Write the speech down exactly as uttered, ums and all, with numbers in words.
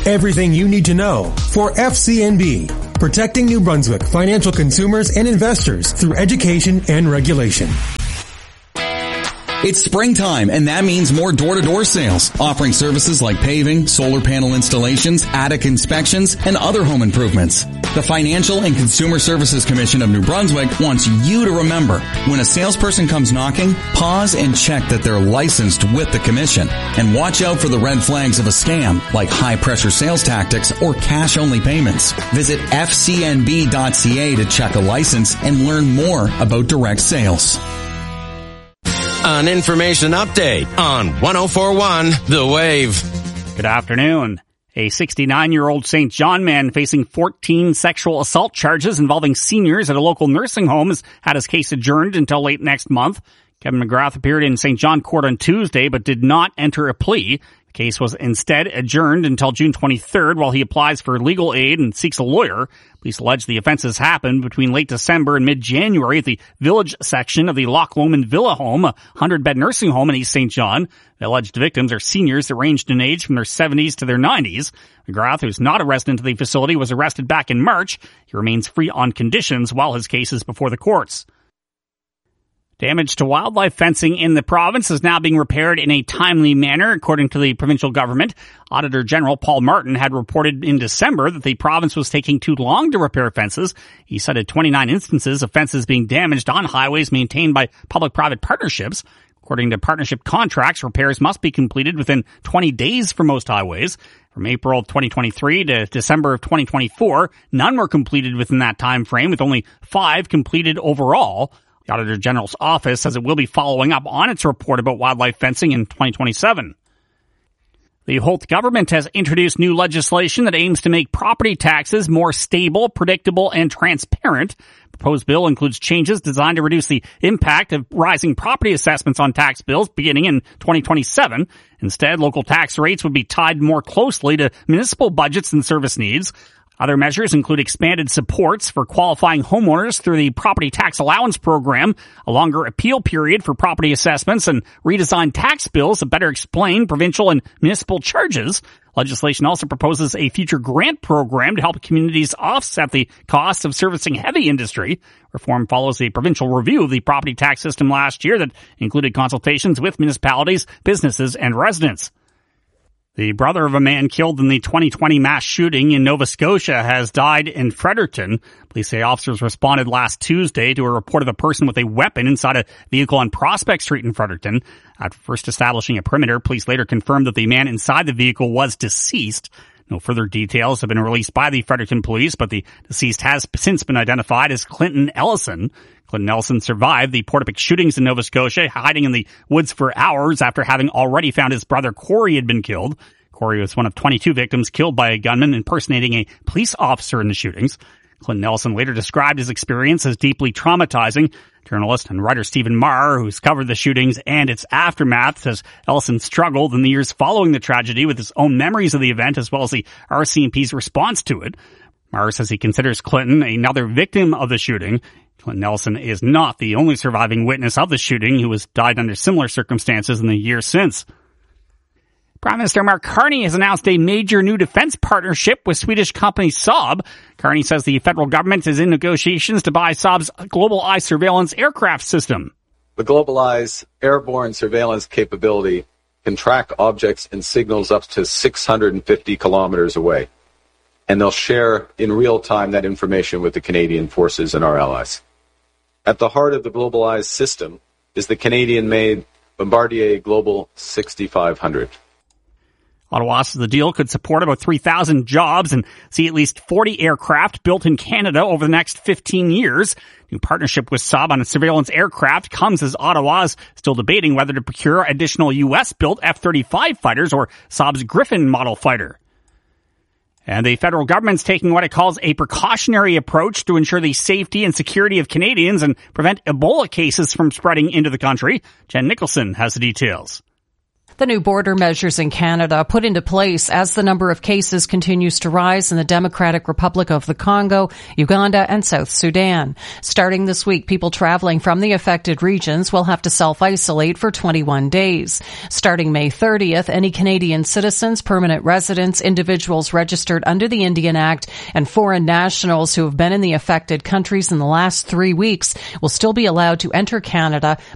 Everything you need to know for F C N B, protecting New Brunswick financial consumers and investors through education and regulation. It's springtime, and that means more door-to-door sales, offering services like paving, solar panel installations, attic inspections, and other home improvements. The Financial and Consumer Services Commission of New Brunswick wants you to remember, when a salesperson comes knocking, pause and check that they're licensed with the commission. And watch out for the red flags of a scam, like high-pressure sales tactics or cash-only payments. Visit f c n b dot c a to check a license and learn more about direct sales. An information update on one oh four point one The Wave. Good afternoon. A sixty-nine-year-old Saint John man facing fourteen sexual assault charges involving seniors at a local nursing home has had his case adjourned until late next month. Kevin McGrath appeared in Saint John Court on Tuesday but did not enter a plea. The case was instead adjourned until June twenty-third while he applies for legal aid and seeks a lawyer. Police allege the offenses happened between late December and mid-January at the village section of the Loch Lomond Villa Home, a hundred-bed nursing home in East Saint John. The alleged victims are seniors that ranged in age from their seventies to their nineties. McGrath, who's not a resident of the facility, was arrested back in March. He remains free on conditions while his case is before the courts. Damage to wildlife fencing in the province is now being repaired in a timely manner, according to the provincial government. Auditor General Paul Martin had reported in December that the province was taking too long to repair fences. He cited twenty-nine instances of fences being damaged on highways maintained by public-private partnerships. According to partnership contracts, repairs must be completed within twenty days for most highways. From April twenty twenty-three to December of twenty twenty-four, none were completed within that time frame, with only five completed overall. The Auditor General's office says it will be following up on its report about wildlife fencing in twenty twenty-seven. The Holt government has introduced new legislation that aims to make property taxes more stable, predictable, and transparent. The proposed bill includes changes designed to reduce the impact of rising property assessments on tax bills beginning in twenty twenty-seven. Instead, local tax rates would be tied more closely to municipal budgets and service needs. Other measures include expanded supports for qualifying homeowners through the Property Tax Allowance Program, a longer appeal period for property assessments, and redesigned tax bills that better explain provincial and municipal charges. Legislation also proposes a future grant program to help communities offset the costs of servicing heavy industry. Reform follows a provincial review of the property tax system last year that included consultations with municipalities, businesses, and residents. The brother of a man killed in the twenty twenty mass shooting in Nova Scotia has died in Fredericton. Police say officers responded last Tuesday to a report of a person with a weapon inside a vehicle on Prospect Street in Fredericton. After first establishing a perimeter, police later confirmed that the man inside the vehicle was deceased. No further details have been released by the Fredericton police, but the deceased has since been identified as Clinton Ellison. Clinton Ellison survived the Portapique shootings in Nova Scotia, hiding in the woods for hours after having already found his brother Corey had been killed. Corey was one of twenty-two victims killed by a gunman impersonating a police officer in the shootings. Clinton Ellison later described his experience as deeply traumatizing. Journalist and writer Stephen Marr, who's covered the shootings and its aftermath, says Ellison struggled in the years following the tragedy with his own memories of the event as well as the R C M P's response to it. Marr says he considers Clinton another victim of the shooting. Clinton Ellison is not the only surviving witness of the shooting who has died under similar circumstances in the years since. Prime Minister Mark Carney has announced a major new defense partnership with Swedish company Saab. Carney says the federal government is in negotiations to buy Saab's GlobalEye surveillance aircraft system. The GlobalEye's airborne surveillance capability can track objects and signals up to six hundred fifty kilometers away. And they'll share in real time that information with the Canadian forces and our allies. At the heart of the GlobalEye system is the Canadian-made Bombardier Global sixty-five hundred. Ottawa says the deal could support about three thousand jobs and see at least forty aircraft built in Canada over the next fifteen years. New partnership with Saab on a surveillance aircraft comes as Ottawa is still debating whether to procure additional U S-built F thirty-five fighters or Saab's Griffin model fighter. And the federal government's taking what it calls a precautionary approach to ensure the safety and security of Canadians and prevent Ebola cases from spreading into the country. Jen Nicholson has the details. The new border measures in Canada put into place as the number of cases continues to rise in the Democratic Republic of the Congo, Uganda, and South Sudan. Starting this week, people traveling from the affected regions will have to self-isolate for twenty-one days. Starting May thirtieth, any Canadian citizens, permanent residents, individuals registered under the Indian Act, and foreign nationals who have been in the affected countries in the last three weeks will still be allowed to enter Canada,